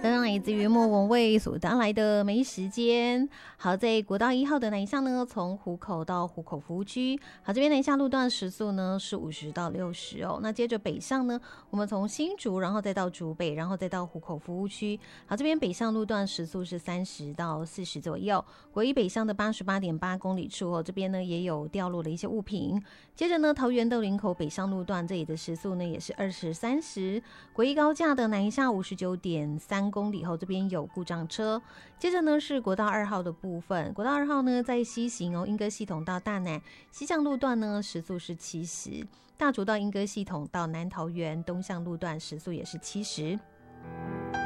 来自于莫文蔚所带来的没时间。好，在国道1号的南向呢，从湖口到湖口服务区，好，这边南下路段时速呢是50到60哦。那接着北上呢，我们从新竹，然后再到竹北，然后再到湖口服务区，好，这边北上路段时速是30到40左右。国一北上的88.8公里处哦，这边呢也有掉落了一些物品。接着呢，桃园到林口北上路段，这里的时速呢也是20、30。国一高架的南下59.3公里后，这边有故障车。接着呢是国道2号的部分，国道2号呢在西行哦，莺歌系统到大南西向路段呢时速是70，大竹到莺歌系统到南桃园东向路段时速也是70。